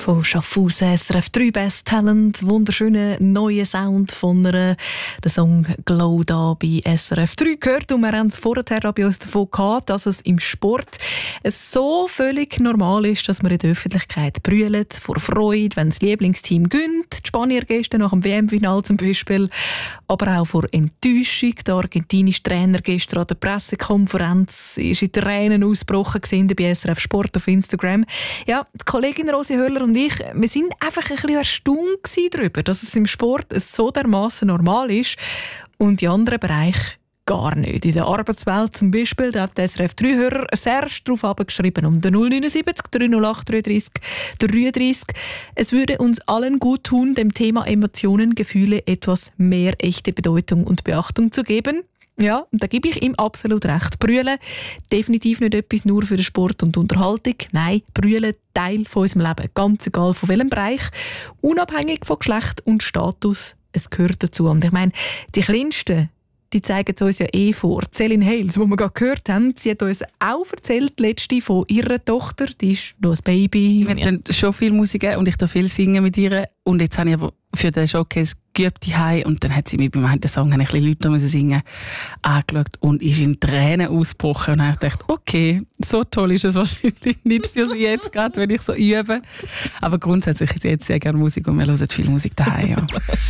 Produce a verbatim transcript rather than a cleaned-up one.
von Schaffhausen, S R F drei Best Talent, wunderschöner neuer Sound von einer, der Song «Glow» da bei S R F drei gehört. Und wir haben es vorher bei uns davon gehabt, dass es im Sport so völlig normal ist, dass man in der Öffentlichkeit brüllt, vor Freude, wenn das Lieblingsteam gönnt. Die Spanier gestern nach dem W M-Final zum Beispiel, aber auch vor Enttäuschung. Der argentinische Trainer gestern an der Pressekonferenz ist in Tränen ausgebrochen bei S R F Sport auf Instagram. Ja, die Kollegin Rosi Höller und ich, wir sind einfach ein bisschen erstaunt darüber, dass es im Sport so dermassen normal ist und in anderen Bereichen gar nicht. In der Arbeitswelt zum Beispiel, da hat der S R F drei Hörer sehr darauf abgeschrieben, um den null neun sieben drei null acht dreiunddreißig dreiunddreißig. Es würde uns allen gut tun, dem Thema Emotionen, Gefühle etwas mehr echte Bedeutung und Beachtung zu geben. Ja, und da gebe ich ihm absolut recht. Brüllen, definitiv nicht etwas nur für den Sport und die Unterhaltung. Nein, Brüllen, Teil von unserem Leben. Ganz egal von welchem Bereich. Unabhängig von Geschlecht und Status. Es gehört dazu. Und ich meine, die Kleinsten, die zeigen es uns ja eh vor. Celine Hales, die wir gerade gehört haben, sie hat uns auch erzählt, letzte von ihrer Tochter. Die ist noch ein Baby. Wir hören schon viel Musik und ich darf viel singen mit ihr. Und jetzt habe ich aber für den Showcase geübt daheim und dann hat sie mich beim einen Song ein bisschen Leute müssen singen angeschaut und ist in Tränen ausgebrochen. Und dann habe ich gedacht, okay, so toll ist es wahrscheinlich nicht für sie jetzt gerade, wenn ich so übe. Aber grundsätzlich ist sie jetzt sehr gerne Musik und wir hören viel Musik daheim. Ja.